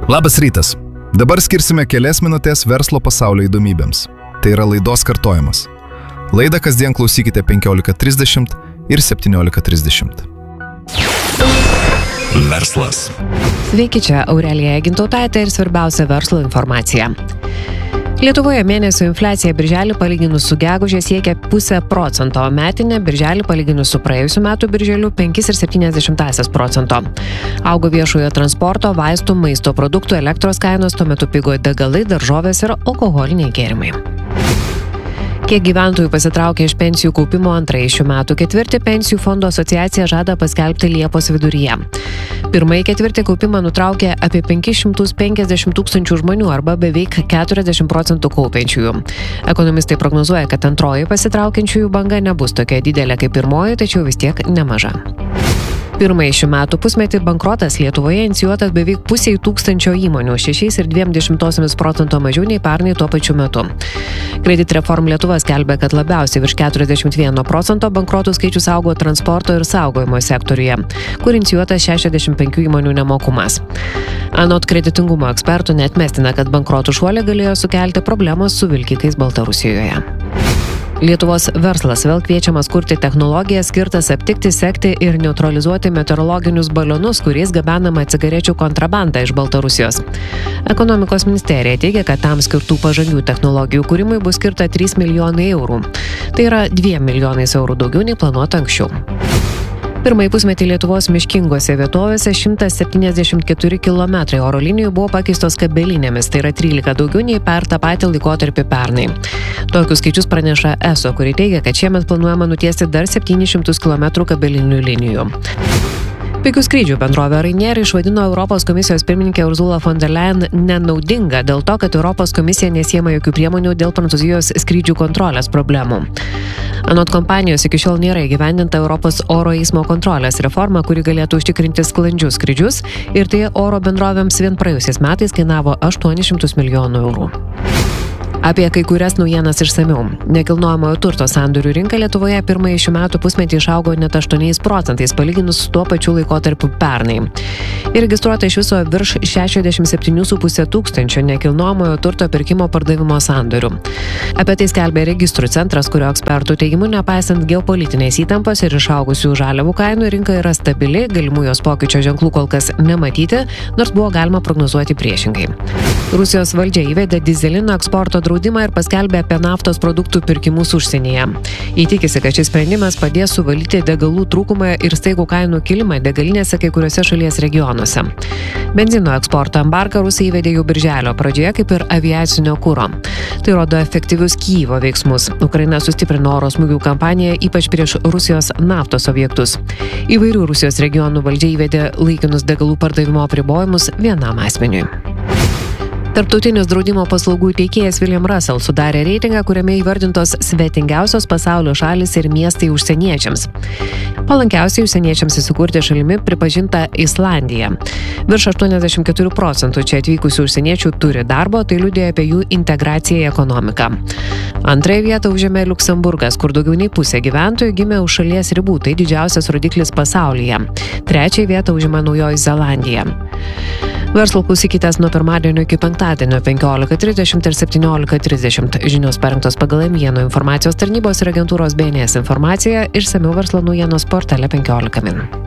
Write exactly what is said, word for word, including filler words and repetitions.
Labas rytas. Dabar skirsime kelias minutės verslo pasaulio įdomybėms. Tai yra laidos kartojimas. Laidą kasdien klausykite penkiolika trisdešimt ir septyniolika trisdešimt. Verslas. Sveiki, čia Aurelija Gintautaitė ir svarbiausia verslo informacija. Lietuvoje mėnesio infliacija birželį palyginus su geguže siekia pusę procento, o metinė birželį palyginus su praėjusiu metu birželiu penki ir septynios dešimtosios procento. Augo viešojo transporto, vaistų, maisto produktų, elektros kainos, tuo metu pigo degalai, daržovės ir alkoholiniai gėrimai. Kiek gyventojų pasitraukė iš pensijų kaupimo antrąjį šių metų ketvirtį, Pensijų fondo asociacija žada paskelbti Liepos viduryje. Pirmąjį ketvirtį kaupimą nutraukė apie penki šimtai penkiasdešimt tūkstančių žmonių arba beveik keturiasdešimt procentų kaupiančiųjų. Ekonomistai prognozuoja, kad antroji pasitraukiančiųjų banga nebus tokia didelė kaip pirmoji, tačiau vis tiek nemaža. Pirmąjį šių metų pusmetį bankrotas Lietuvoje inicijuotas beveik pusiai tūkstančio įmonių, šešiais ir dviem dešimtosiomis procento mažiau nei pernai tuo pačiu metu. Credit Reform Lietuva skelbia, kad labiausiai virš keturiasdešimt vieno procento bankrotų skaičius augo transporto ir saugojimo sektoriuje, kur inicijuotas šešiasdešimt penkių įmonių nemokumas. Anot kreditingumo ekspertų neatmestina, kad bankrotų šuolį galėjo sukelti problemos su vilkikais Baltarusijoje. Lietuvos verslas vėl kviečiamas kurti technologiją skirtas aptikti, sekti ir neutralizuoti meteorologinius balionus, kuriais gabenama cigarečių kontrabanda iš Baltarusijos. Ekonomikos ministerija teigia, kad tam skirtų pažangių technologijų kūrimui bus skirta trys milijonai eurų. Tai yra dviem milijonais eurų daugiau nei planuota anksčiau. Pirmąjį pusmetį Lietuvos miškingose vietovėse šimtas septyniasdešimt keturi kilometrai oro linijų buvo pakeistos kabelinėmis, tai yra trylika daugiau nei per tą patį laikotarpį pernai. Tokius skaičius praneša E S O, kuri teigia, kad šiemet planuojama nutiesti dar septynis šimtus kilometrų kabelinių linijų. Pigių skrydžių bendrovė Ryanair išvadino Europos komisijos pirmininkė Ursula von der Leyen nenaudinga dėl to, kad Europos komisija nesiema jokių priemonių dėl Prancūzijos skrydžių kontrolės problemų. Anot kompanijos iki šiol nėra įgyvendinta Europos oro eismo kontrolės reforma, kuri galėtų užtikrinti sklandžius skrydžius, ir tai oro bendrovėms vien praėjusiais metais kainavo aštuonis šimtus milijonų eurų. Apie kai kurias naujienas išsamiau. Nekilnojamojo turto sandorių rinka Lietuvoje pirmąjį šių metų pusmetį išaugo net aštuoniais procentais palyginus su tuo pačiu laikotarpiu pernai. Įregistruota iš viso virš šešiasdešimt septyni su puse tūkstančio nekilnojamojo turto pirkimo pardavimo sandorių. Apie tai skelbia registrų centras, kurio ekspertų teigimu, nepaisant geopolitinės įtampos ir išaugusių žaliavų kainų, rinka yra stabili, galimų jos pokyčio ženklų kol kas nematyti, nors buvo galima prognozuoti priešingai. Rusijos valdžia įvedė dyzelino eksporto draudimą ir paskelbė apie naftos produktų pirkimus užsienyje. Įtikisi, kad šis sprendimas padės suvalyti degalų trūkumą ir staigų kainų kilimą degalinėse kai kuriuose šalies regionuose. Benzino eksporto embargą Rusija įvedė jau birželio pradžioje, kaip ir aviacinio kuro. Tai rodo efektyvius Kijevo veiksmus. Ukraina sustiprino oro smūgių kampaniją ypač prieš Rusijos naftos objektus. Įvairių Rusijos regionų valdžia įvedė laikinus degalų pardavimo apribojimus vienam asmeniui. Tarptautinis draudimo paslaugų teikėjas William Russell sudarė reitingą, kuriame įvardintos svetingiausios pasaulio šalys ir miestai užsieniečiams. Palankiausiai užsieniečiams įsikurti šalimi pripažinta Islandija. Virš aštuoniasdešimt keturių procentų čia atvykusių užsieniečių turi darbo, tai liudija apie jų integraciją į ekonomiką. Antrąją vietą užėmė Liuksemburgas, kur daugiau nei pusė gyventojų gimė už šalies ribų, tai didžiausias rodiklis pasaulyje. Trečiąją vietą užima Naujoji Zelandija. Verslo klausykitės nuo pirmadienio iki penktadienio penkiolika trisdešimt ir septyniolika trisdešimt. Žinios parengtos pagal Emieno informacijos tarnybos ir agentūros B N S informaciją, išsamiau verslo naujienos portale penkiolika min.